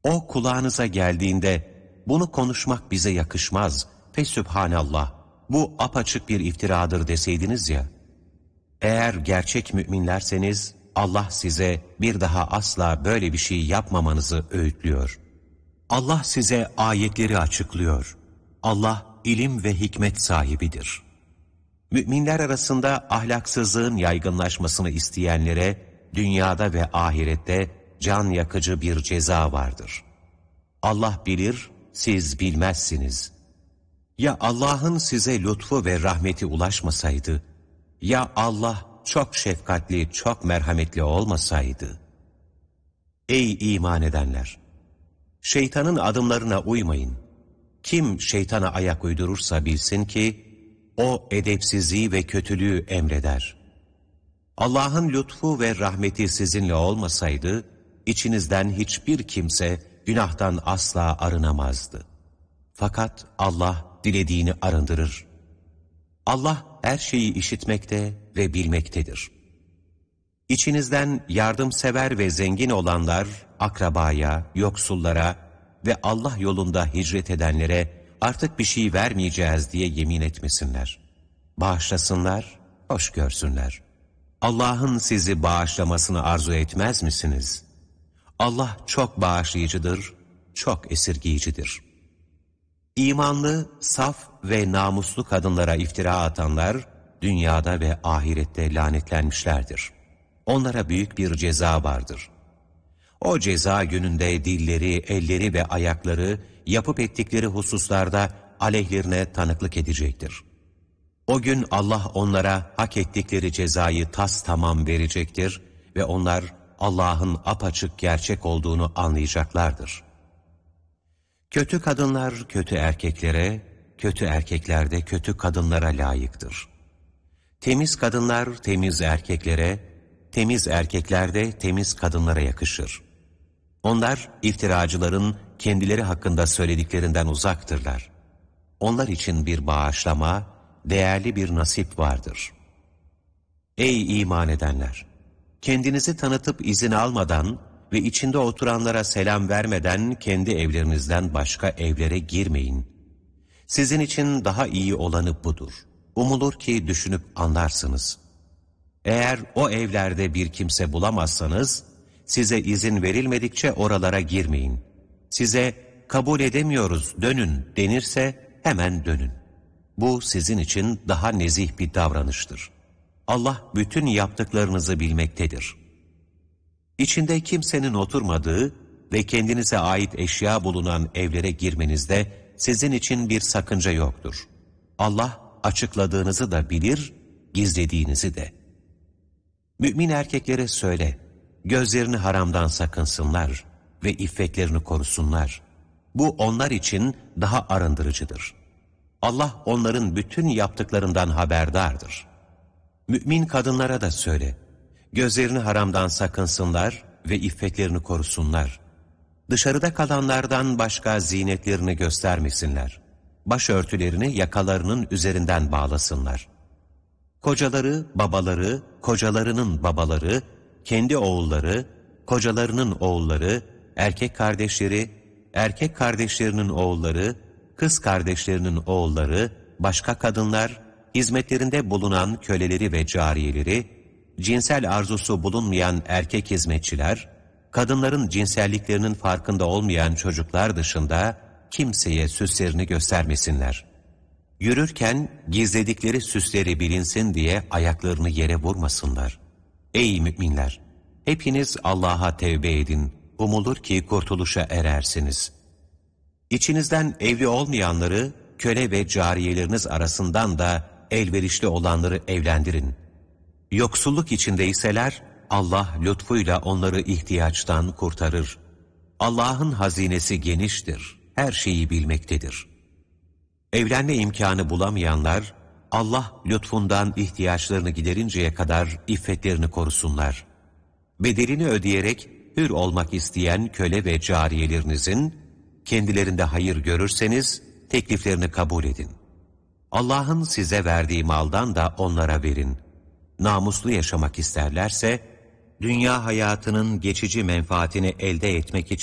O kulağınıza geldiğinde bunu konuşmak bize yakışmaz. Fesübhanallah, bu apaçık bir iftiradır deseydiniz ya. Eğer gerçek müminlerseniz Allah size bir daha asla böyle bir şey yapmamanızı öğütlüyor. Allah size ayetleri açıklıyor. Allah ilim ve hikmet sahibidir. Müminler arasında ahlaksızlığın yaygınlaşmasını isteyenlere dünyada ve ahirette can yakıcı bir ceza vardır. Allah bilir, siz bilmezsiniz. Ya Allah'ın size lütfu ve rahmeti ulaşmasaydı, ya Allah çok şefkatli, çok merhametli olmasaydı. Ey iman edenler! Şeytanın adımlarına uymayın. Kim şeytana ayak uydurursa bilsin ki, o edepsizliği ve kötülüğü emreder. Allah'ın lütfu ve rahmeti sizinle olmasaydı, içinizden hiçbir kimse günahtan asla arınamazdı. Fakat Allah dilediğini arındırır. Allah her şeyi işitmekte ve bilmektedir. İçinizden yardımsever ve zengin olanlar, akrabaya, yoksullara ve Allah yolunda hicret edenlere artık bir şey vermeyeceğiz diye yemin etmesinler. Bağışlasınlar, hoş görsünler. Allah'ın sizi bağışlamasını arzu etmez misiniz? Allah çok bağışlayıcıdır, çok esirgeyicidir. İmanlı, saf ve namuslu kadınlara iftira atanlar, dünyada ve ahirette lanetlenmişlerdir. Onlara büyük bir ceza vardır. O ceza gününde dilleri, elleri ve ayakları yapıp ettikleri hususlarda aleyhlerine tanıklık edecektir. O gün Allah onlara hak ettikleri cezayı tamam verecektir ve onlar Allah'ın apaçık gerçek olduğunu anlayacaklardır. Kötü kadınlar kötü erkeklere, kötü erkekler de kötü kadınlara layıktır. Temiz kadınlar temiz erkeklere, temiz erkekler de temiz kadınlara yakışır. Onlar iftiracıların kendileri hakkında söylediklerinden uzaktırlar. Onlar için bir bağışlama, değerli bir nasip vardır. Ey iman edenler! Kendinizi tanıtıp izin almadan ve içinde oturanlara selam vermeden kendi evlerinizden başka evlere girmeyin. Sizin için daha iyi olanı budur. Umulur ki düşünüp anlarsınız. Eğer o evlerde bir kimse bulamazsanız, size izin verilmedikçe oralara girmeyin. Size kabul edemiyoruz, dönün denirse hemen dönün. Bu sizin için daha nezih bir davranıştır. Allah bütün yaptıklarınızı bilmektedir. İçinde kimsenin oturmadığı ve kendinize ait eşya bulunan evlere girmenizde sizin için bir sakınca yoktur. Allah açıkladığınızı da bilir, gizlediğinizi de. Mümin erkeklere söyle, gözlerini haramdan sakınsınlar ve iffetlerini korusunlar. Bu onlar için daha arındırıcıdır. Allah onların bütün yaptıklarından haberdardır. Mümin kadınlara da söyle, gözlerini haramdan sakınsınlar ve iffetlerini korusunlar. Dışarıda kalanlardan başka zinetlerini göstermesinler. Başörtülerini yakalarının üzerinden bağlasınlar. Kocaları, babaları, kocalarının babaları, kendi oğulları, kocalarının oğulları, erkek kardeşleri, erkek kardeşlerinin oğulları, kız kardeşlerinin oğulları, başka kadınlar, hizmetlerinde bulunan köleleri ve cariyeleri, cinsel arzusu bulunmayan erkek hizmetçiler, kadınların cinselliklerinin farkında olmayan çocuklar dışında kimseye süslerini göstermesinler. Yürürken gizledikleri süsleri bilinsin diye ayaklarını yere vurmasınlar. Ey müminler! Hepiniz Allah'a tevbe edin, umulur ki kurtuluşa erersiniz. İçinizden evli olmayanları, köle ve cariyeleriniz arasından da elverişli olanları evlendirin. Yoksulluk içindeyseler, Allah lütfuyla onları ihtiyaçtan kurtarır. Allah'ın hazinesi geniştir, her şeyi bilmektedir. Evlenme imkanı bulamayanlar, Allah lütfundan ihtiyaçlarını giderinceye kadar iffetlerini korusunlar. Bedelini ödeyerek hür olmak isteyen köle ve cariyelerinizin, kendilerinde hayır görürseniz tekliflerini kabul edin. Allah'ın size verdiği maldan da onlara verin. Namuslu yaşamak isterlerse, dünya hayatının geçici menfaatini elde etmek için